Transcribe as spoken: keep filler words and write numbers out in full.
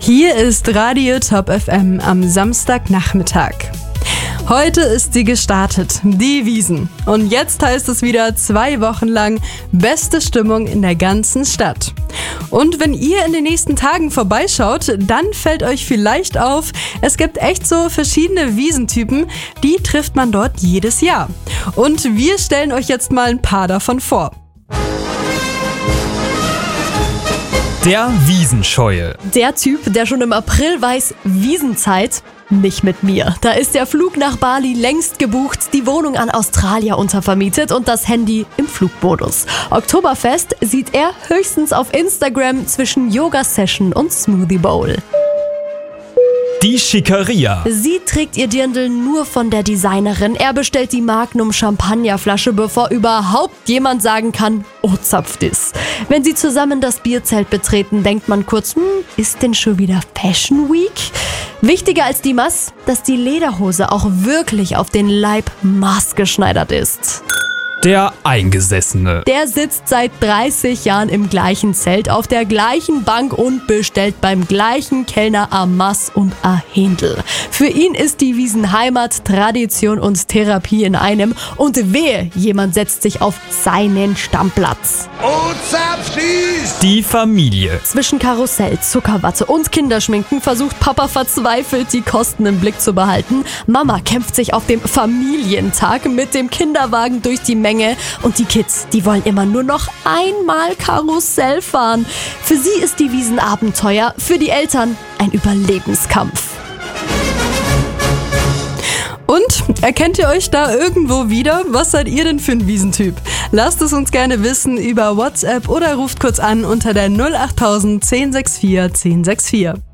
Hier ist Radio Top F M am Samstagnachmittag. Heute ist sie gestartet, die Wiesn. Und jetzt heißt es wieder zwei Wochen lang beste Stimmung in der ganzen Stadt. Und wenn ihr in den nächsten Tagen vorbeischaut, dann fällt euch vielleicht auf, es gibt echt so verschiedene Wiesentypen, die trifft man dort jedes Jahr. Und wir stellen euch jetzt mal ein paar davon vor. Der Wiesenscheue. Der Typ, der schon im April weiß, Wiesenzeit, nicht mit mir. Da ist der Flug nach Bali längst gebucht, die Wohnung an Australier untervermietet und das Handy im Flugmodus. Oktoberfest sieht er höchstens auf Instagram zwischen Yoga-Session und Smoothie Bowl. Die Schickeria. Sie trägt ihr Dirndl nur von der Designerin. Er bestellt die Magnum Champagnerflasche, bevor überhaupt jemand sagen kann, oh, zapft es. Wenn sie zusammen das Bierzelt betreten, denkt man kurz, hm, ist denn schon wieder Fashion Week? Wichtiger als die Maß, dass die Lederhose auch wirklich auf den Leib maßgeschneidert ist. Der Eingesessene. Der sitzt seit dreißig Jahren im gleichen Zelt, auf der gleichen Bank und bestellt beim gleichen Kellner a Maß und a Händel. Für ihn ist die Wiesn Heimat, Tradition und Therapie in einem. Und wehe, jemand setzt sich auf seinen Stammplatz. Oh, zapfdies! Die Familie. Zwischen Karussell, Zuckerwatte und Kinderschminken versucht Papa verzweifelt, die Kosten im Blick zu behalten. Mama kämpft sich auf dem Familientag mit dem Kinderwagen durch die Menge und die Kids, die wollen immer nur noch einmal Karussell fahren. Für sie ist die Wiesn Abenteuer, für die Eltern ein Überlebenskampf. Und, erkennt ihr euch da irgendwo wieder? Was seid ihr denn für ein Wiesentyp? Lasst es uns gerne wissen über WhatsApp oder ruft kurz an unter der null acht null null eins null sechs vier eins null sechs vier.